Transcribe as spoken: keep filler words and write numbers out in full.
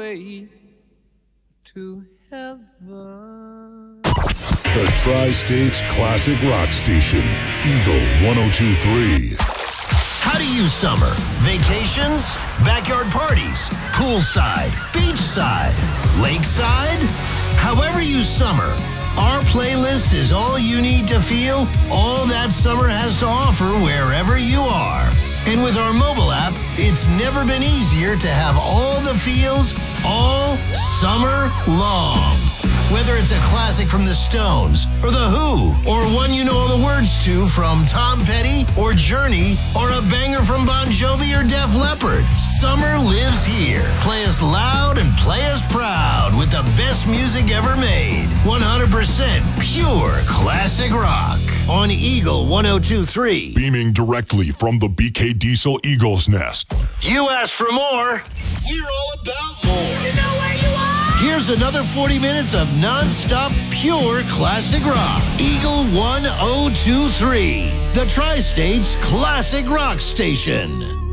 way to heaven. The Tri-States Classic Rock Station, Eagle one oh two point three. How do you summer? Vacations? Backyard parties? Poolside? Beachside? Lakeside? However you summer, our playlist is all you need to feel all that summer has to offer wherever you are. And with our mobile app, it's never been easier to have all the feels all summer long. Whether it's a classic from the Stones or The Who, or one you know all the words to from Tom Petty or Journey, or a banger from Bon Jovi or Def Leppard, summer lives here. Play us loud and play us proud with the best music ever made. one hundred percent pure classic rock on Eagle one oh two point three. Beaming directly from the B K Diesel Eagle's Nest. You asked for more, we're all about more. You know where you are. Here's another forty minutes of non-stop pure classic rock. Eagle one oh two point three, the Tri-States Classic Rock Station.